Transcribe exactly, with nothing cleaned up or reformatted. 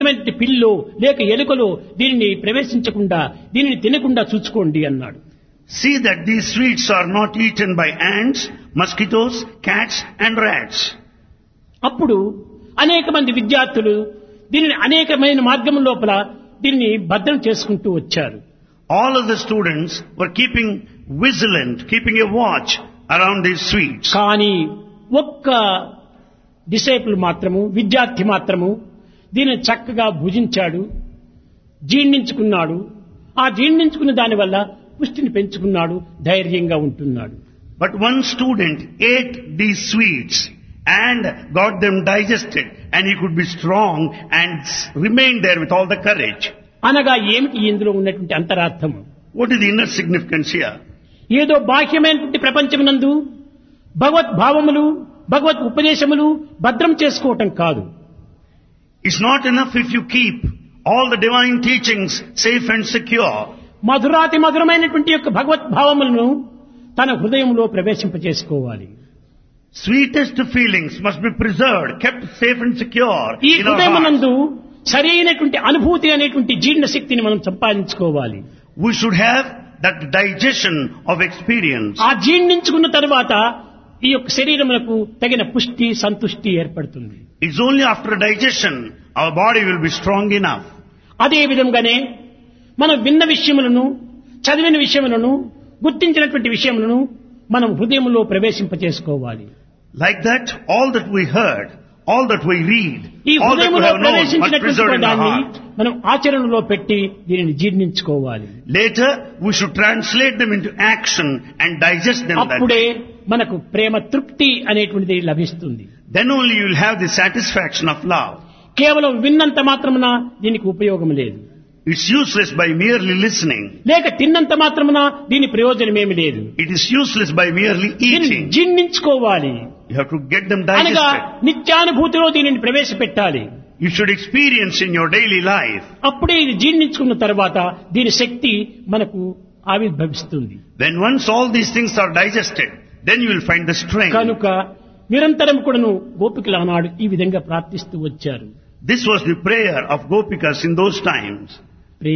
Pillow లేక ఎలుకలో దీనిని ప్రవేశించకుండా దీనిని తినకుండా చూసుకోండి అన్నాడు. See that these sweets are not eaten by ants, mosquitoes, cats and rats. అప్పుడు అనేక మంది విద్యార్థులు దీనిని అనేకమైన మార్గం లోపల దీనిని భద్రం చేసుకుంటూ వచ్చారు. All of the students were keeping vigilant, keeping a watch around these sweets. కానీ ఒక్క డిసైపుల్ మాత్రము, విద్యార్థి మాత్రము దీనిని చక్కగా భుజించాడు, జీర్ణించుకున్నాడు. ఆ జీర్ణించుకున్న దానివల్ల పుష్టిని పెంచుకున్నాడు, ధైర్యంగా ఉంటున్నాడు. But one student ate these sweets and got them digested, and he could be strong and remain there with all the courage. అనగా ఏమిటి ఇందులో ఉన్నటువంటి అంతరార్థము? What is the inner significance here? ఏదో బాహ్యమైనటువంటి ప్రపంచమునందు భగవత్ భావములు, భగవత్ ఉపదేశములు భద్రం చేసుకోవటం కాదు. It's not enough if you keep all the divine teachings safe and secure. మధురాతి మధురమైనటువంటి యొక్క భగవత్ భావములను తన హృదయంలో ప్రవేశింపజేసుకోవాలి. Sweetest feelings must be preserved, kept safe and secure ఈ in our హృదయమునందు hearts. సరైనటువంటి అనుభూతి అనేటువంటి జీర్ణ శక్తిని మనం సంపాదించుకోవాలి. We should have that digestion of experience. ఆ జీర్ణించుకున్న తర్వాత ఈ యొక్క శరీరములకు తగిన పుష్టి, సంతుష్టి ఏర్పడుతుంది. It's only after digestion our body will be strong enough. అదే విధంగానే మనం విన్న విషయములను, చదివిన విషయములను, గుర్తించినటువంటి విషయములను మనం హృదయంలో ప్రవేశింపచేసుకోవాలి. Like that, all that we heard, all that we read, ఈ all that we హృదయంలో have known must ప్రవేశించినటువంటి preserve in our దాన్ని heart. మనం ఆచరణలో పెట్టి దీనిని జీర్ణించుకోవాలి. Later, we should translate them into action and digest them that అప్పుడే way. మనకు ప్రేమ తృప్తి అనేటువంటిది లభిస్తుంది. Then only you will have the satisfaction of love. కేవలం విన్నంత మాత్రమున దీనికి ఉపయోగం లేదు. It's useless by merely listening. లేక తిన్నంత మాత్రమున దీని ప్రయోజనమేమి లేదు. It is useless by merely దీనిని eating. జీర్ణించుకోవాలి. You have to get them అనగా digested. నిత్యానుభూతిలో దీనిని ప్రవేశపెట్టాలి. You should experience in your daily life. అప్పుడే ఇది జీర్ణించుకున్న తర్వాత దీని శక్తి మనకు ఆవిర్భవిస్తుంది. When once all these things are digested, then you will find the strength. కనుక నిరంతరం కూడాను గోపికలు ఆనాడు ఈ విధంగా ప్రార్థిస్తూ వచ్చారు. This was the prayer of Gopikas in those times.